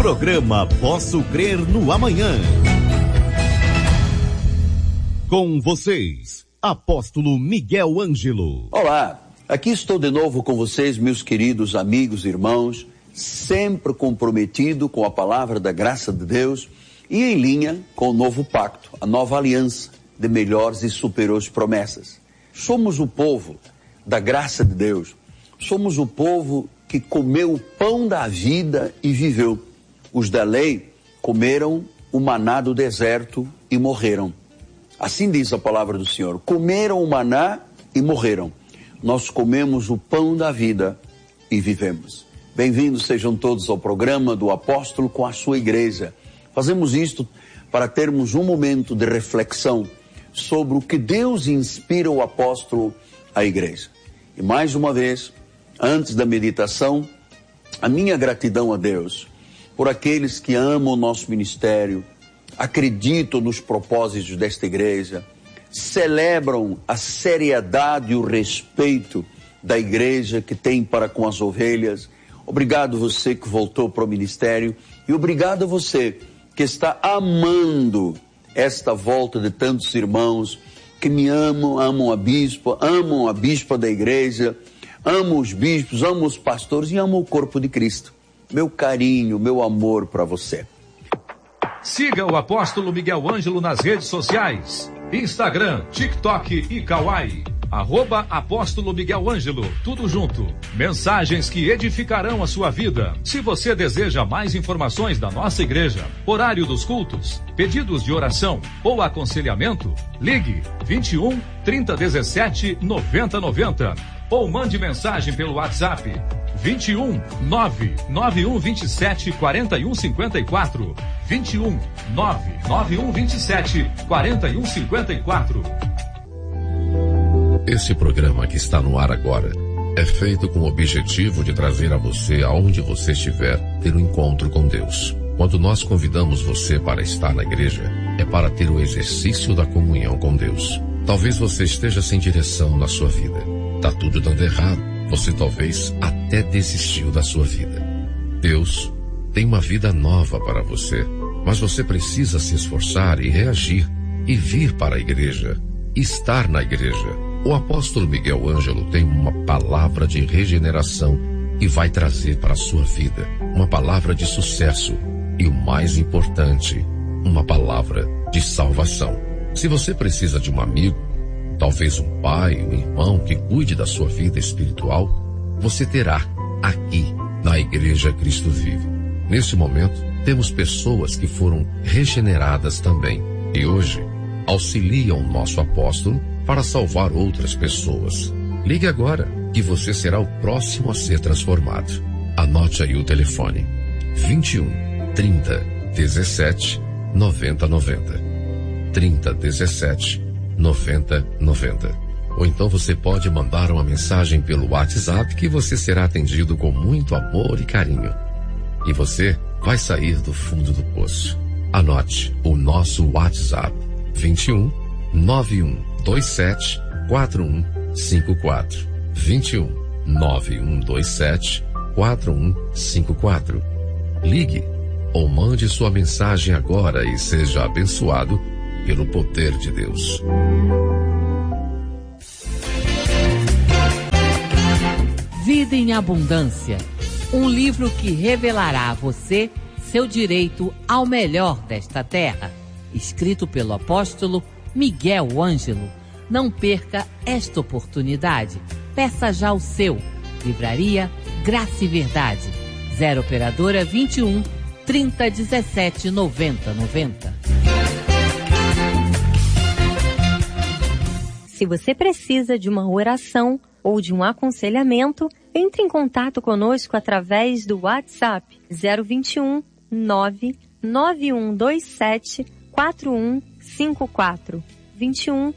Programa Posso Crer no Amanhã. Com vocês, Apóstolo Miguel Ângelo. Olá, aqui estou de novo com vocês, meus queridos amigos e irmãos, sempre comprometido com a palavra da graça de Deus e em linha com o novo pacto, a nova aliança de melhores e superiores promessas. Somos o povo da graça de Deus, somos o povo que comeu o pão da vida e viveu. Os da lei comeram o maná do deserto e morreram. Assim diz a palavra do Senhor, comeram o maná e morreram. Nós comemos o pão da vida e vivemos. Bem-vindos sejam todos ao programa do Apóstolo com a sua igreja. Fazemos isto para termos um momento de reflexão sobre o que Deus inspira o apóstolo à igreja. E mais uma vez, antes da meditação, a minha gratidão a Deus por aqueles que amam o nosso ministério, acreditam nos propósitos desta igreja, celebram a seriedade e o respeito da igreja que tem para com as ovelhas. Obrigado você que voltou para o ministério e obrigado a você que está amando esta volta de tantos irmãos que me amam a bispa da igreja, amam os bispos, amam os pastores e amam o corpo de Cristo. Meu carinho, meu amor para você. Siga o Apóstolo Miguel Ângelo nas redes sociais, Instagram, TikTok e Kawaii. @Apóstolo Miguel Ângelo, tudo junto. Mensagens que edificarão a sua vida. Se você deseja mais informações da nossa igreja, horário dos cultos, pedidos de oração ou aconselhamento, ligue 21 3017 9090 ou mande mensagem pelo WhatsApp 21 99127 4154 21 99127 4154. Esse programa que está no ar agora é feito com o objetivo de trazer a você, aonde você estiver, ter um encontro com Deus. Quando nós convidamos você para estar na igreja, é para ter o exercício da comunhão com Deus. Talvez você esteja sem direção na sua vida. Tá tudo dando errado. Você talvez até desistiu da sua vida. Deus tem uma vida nova para você, mas você precisa se esforçar e reagir e vir para a igreja, estar na igreja. O apóstolo Miguel Ângelo tem uma palavra de regeneração e vai trazer para a sua vida uma palavra de sucesso e, o mais importante, uma palavra de salvação. Se você precisa de um amigo, talvez um pai, um irmão que cuide da sua vida espiritual, você terá aqui na Igreja Cristo Vive. Neste momento, temos pessoas que foram regeneradas também e hoje auxiliam o nosso apóstolo para salvar outras pessoas. Ligue agora que você será o próximo a ser transformado. Anote aí o telefone 21 30 17 90 90 30 17 90 90. Ou então você pode mandar uma mensagem pelo WhatsApp que você será atendido com muito amor e carinho. E você vai sair do fundo do poço. Anote o nosso WhatsApp 21 9127 4154 21 9127 4154. Ligue ou mande sua mensagem agora e seja abençoado pelo poder de Deus. Vida em Abundância, um livro que revelará a você seu direito ao melhor desta terra, escrito pelo apóstolo Miguel Ângelo. Não perca esta oportunidade. Peça já o seu. Livraria Graça e Verdade. 0 operadora 21 30 17 90 90. Se você precisa de uma oração ou de um aconselhamento, entre em contato conosco através do WhatsApp 021 99127 4154 21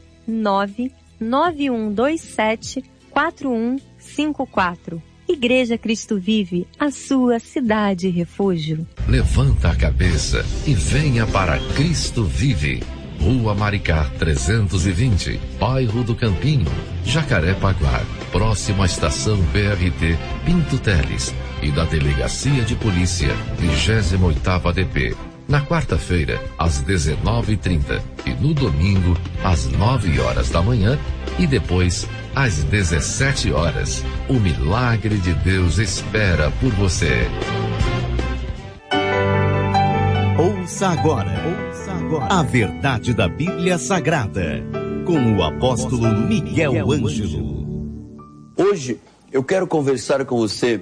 99127 4154. Igreja Cristo Vive, a sua cidade refúgio. Levanta a cabeça e venha para Cristo Vive. Rua Maricá 320, Bairro do Campinho, Jacarepaguá, próximo à estação BRT Pinto Teles e da Delegacia de Polícia 28ª DP. Na quarta-feira, às 19h30 e no domingo, às 9 horas da manhã e depois, às 17 horas. O milagre de Deus espera por você. Ouça agora a verdade da Bíblia Sagrada, com o apóstolo Miguel Ângelo. Hoje eu quero conversar com você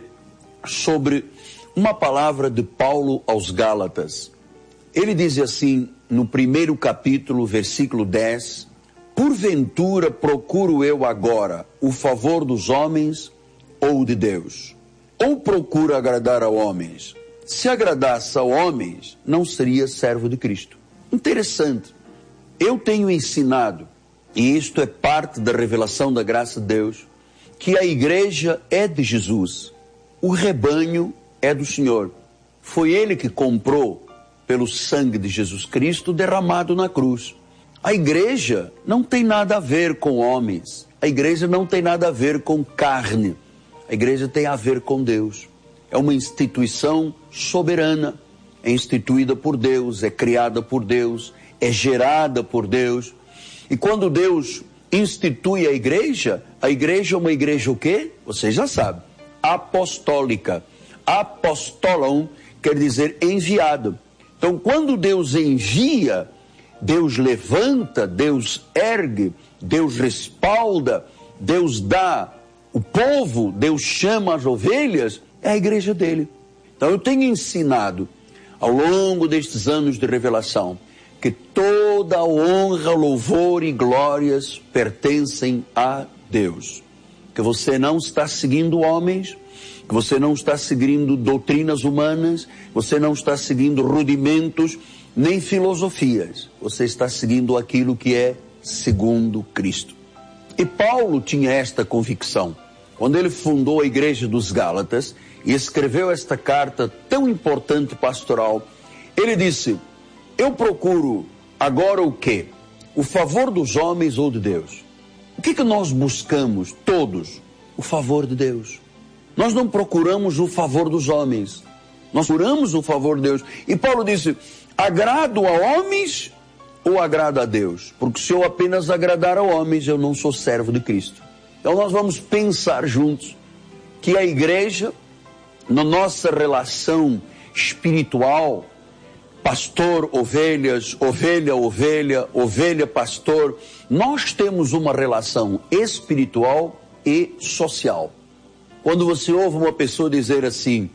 sobre uma palavra de Paulo aos Gálatas. Ele diz assim, no primeiro capítulo, versículo 10, porventura procuro eu agora o favor dos homens ou de Deus? Ou procuro agradar a homens? Se agradasse a homens, não seria servo de Cristo. Interessante. Eu tenho ensinado, e isto é parte da revelação da graça de Deus, que a igreja é de Jesus. O rebanho é do Senhor. Foi Ele que comprou pelo sangue de Jesus Cristo derramado na cruz. A igreja não tem nada a ver com homens. A igreja não tem nada a ver com carne. A igreja tem a ver com Deus. É uma instituição soberana. É instituída por Deus, é criada por Deus, é gerada por Deus. E quando Deus institui a igreja é uma igreja o quê? Você já sabe. Apostólica. Apostolon quer dizer enviado. Então, quando Deus envia, Deus levanta, Deus ergue, Deus respalda, Deus dá o povo, Deus chama as ovelhas, é a igreja dele. Então, eu tenho ensinado, ao longo destes anos de revelação, que toda a honra, louvor e glórias pertencem a Deus. Que você não está seguindo homens, que você não está seguindo doutrinas humanas, você não está seguindo rudimentos, nem filosofias. Você está seguindo aquilo que é segundo Cristo. E Paulo tinha esta convicção. Quando ele fundou a igreja dos Gálatas e escreveu esta carta tão importante pastoral, ele disse, eu procuro agora o quê? O favor dos homens ou de Deus? O que nós buscamos todos? O favor de Deus. Nós não procuramos o favor dos homens. Nós procuramos o favor de Deus. E Paulo disse, agrado a homens ou agrado a Deus? Porque se eu apenas agradar a homens, eu não sou servo de Cristo. Então nós vamos pensar juntos que a igreja, na nossa relação espiritual, pastor, ovelhas, ovelha, ovelha, ovelha, pastor, nós temos uma relação espiritual e social. Quando você ouve uma pessoa dizer assim,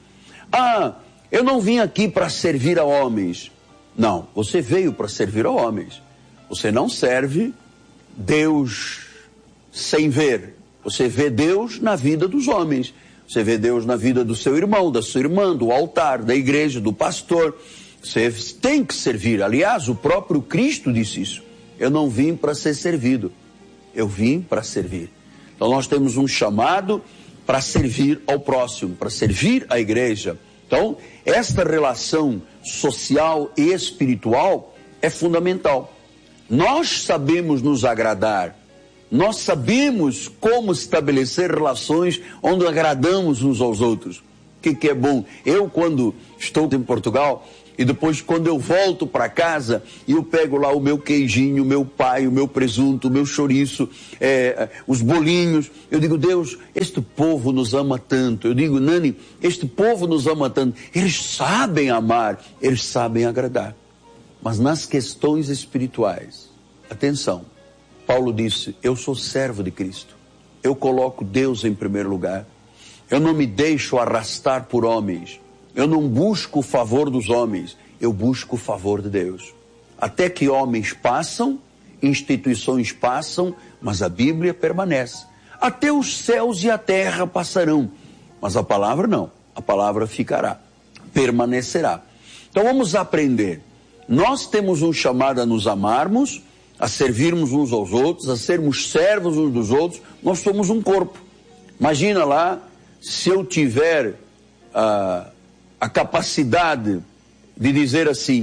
eu não vim aqui para servir a homens. Não, você veio para servir a homens. Você não serve Deus sem ver. Você vê Deus na vida dos homens. Você vê Deus na vida do seu irmão, da sua irmã, do altar, da igreja, do pastor. Você tem que servir. Aliás, o próprio Cristo disse isso. Eu não vim para ser servido. Eu vim para servir. Então nós temos um chamado para servir ao próximo, para servir a igreja. Então, esta relação social e espiritual é fundamental. Nós sabemos nos agradar, nós sabemos como estabelecer relações onde agradamos uns aos outros. O que é bom? Eu, quando estou em Portugal, e depois quando eu volto para casa, eu pego lá o meu queijinho, o meu pai, o meu presunto, o meu chouriço, os bolinhos. Eu digo, Deus, este povo nos ama tanto. Eu digo, Nani, este povo nos ama tanto. Eles sabem amar, eles sabem agradar. Mas nas questões espirituais, atenção, Paulo disse, eu sou servo de Cristo. Eu coloco Deus em primeiro lugar. Eu não me deixo arrastar por homens. Eu não busco o favor dos homens, eu busco o favor de Deus. Até que homens passam, instituições passam, mas a Bíblia permanece. Até os céus e a terra passarão, mas a palavra não. A palavra ficará, permanecerá. Então vamos aprender. Nós temos um chamado a nos amarmos, a servirmos uns aos outros, a sermos servos uns dos outros. Nós somos um corpo. Imagina lá, se eu tiver a capacidade de dizer assim,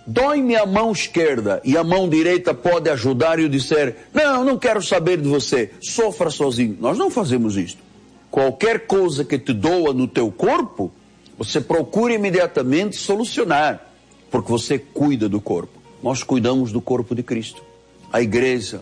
dói-me a mão esquerda e a mão direita pode ajudar e eu disser, não quero saber de você, sofra sozinho. Nós não fazemos isto. Qualquer coisa que te doa no teu corpo, você procura imediatamente solucionar, porque você cuida do corpo. Nós cuidamos do corpo de Cristo. A igreja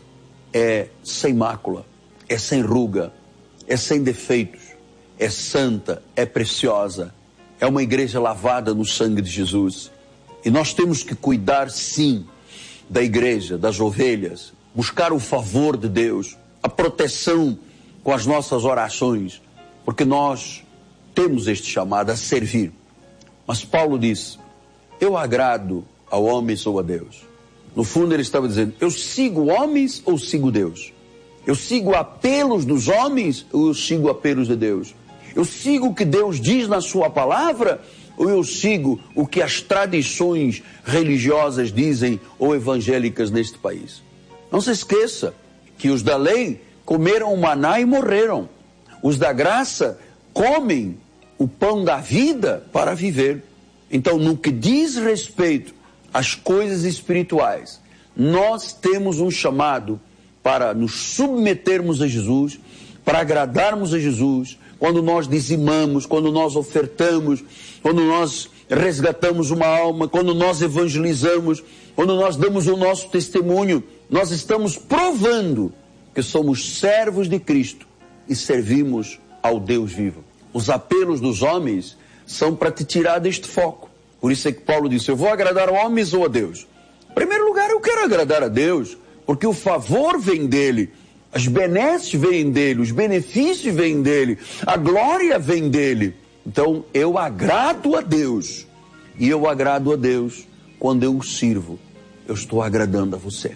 é sem mácula, é sem ruga, é sem defeitos, é santa, é preciosa, é uma igreja lavada no sangue de Jesus. E nós temos que cuidar, sim, da igreja, das ovelhas, buscar o favor de Deus, a proteção com as nossas orações, porque nós temos este chamado a servir. Mas Paulo diz, eu agrado a homens ou a Deus? No fundo ele estava dizendo, eu sigo homens ou sigo Deus? Eu sigo apelos dos homens ou eu sigo apelos de Deus? Eu sigo o que Deus diz na sua palavra ou eu sigo o que as tradições religiosas dizem ou evangélicas neste país? Não se esqueça que os da lei comeram o maná e morreram. Os da graça comem o pão da vida para viver. Então, no que diz respeito às coisas espirituais, nós temos um chamado para nos submetermos a Jesus, para agradarmos a Jesus, quando nós dizimamos, quando nós ofertamos, quando nós resgatamos uma alma, quando nós evangelizamos, quando nós damos o nosso testemunho, nós estamos provando que somos servos de Cristo e servimos ao Deus vivo. Os apelos dos homens são para te tirar deste foco. Por isso é que Paulo disse, eu vou agradar a homens ou a Deus? Em primeiro lugar, eu quero agradar a Deus, porque o favor vem dele, as benesses vêm dele, os benefícios vêm dele, a glória vem dele. Então, eu agrado a Deus, e eu agrado a Deus quando eu o sirvo. Eu estou agradando a você.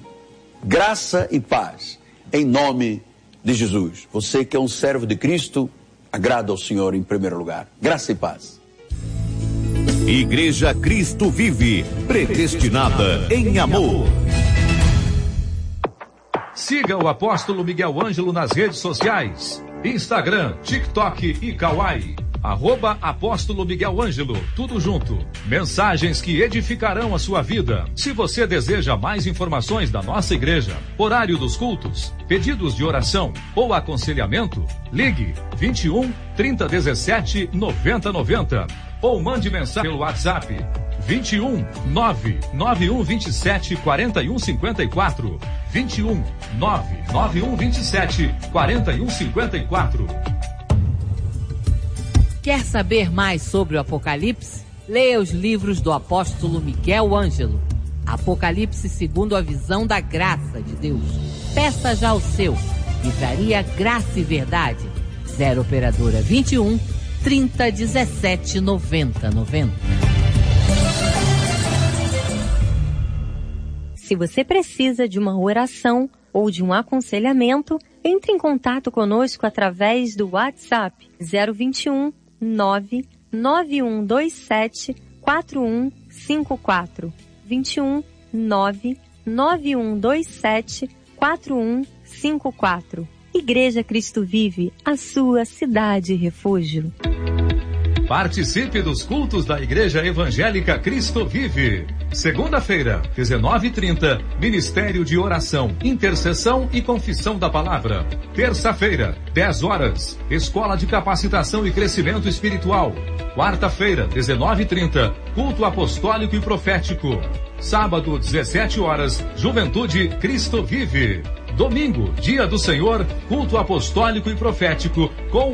Graça e paz, em nome de Jesus. Você que é um servo de Cristo, agrada ao Senhor em primeiro lugar. Graça e paz. Igreja Cristo Vive, predestinada em amor. Siga o apóstolo Miguel Ângelo nas redes sociais. Instagram, TikTok e Kawaii. @apóstolo Miguel Ângelo, tudo junto. Mensagens que edificarão a sua vida. Se você deseja mais informações da nossa igreja, horário dos cultos, pedidos de oração ou aconselhamento, ligue 21 3017 9090 ou mande mensagem pelo WhatsApp 21 99127 4154 21 99127 4154. Quer saber mais sobre o Apocalipse? Leia os livros do apóstolo Miguel Ângelo. Apocalipse segundo a visão da graça de Deus. Peça já o seu. Livraria Graça e Verdade. 0 operadora 21 3017 9090. Se você precisa de uma oração ou de um aconselhamento, entre em contato conosco através do WhatsApp 021 99127 4154 21 99127 4154. Igreja Cristo Vive, a sua cidade refúgio. Participe dos cultos da Igreja Evangélica Cristo Vive. Segunda-feira, 19h30, Ministério de Oração, Intercessão e Confissão da Palavra. Terça-feira, 10 horas, Escola de Capacitação e Crescimento Espiritual. Quarta-feira, 19h30, Culto Apostólico e Profético. Sábado, 17 horas, Juventude Cristo Vive. Domingo, Dia do Senhor, Culto Apostólico e Profético, com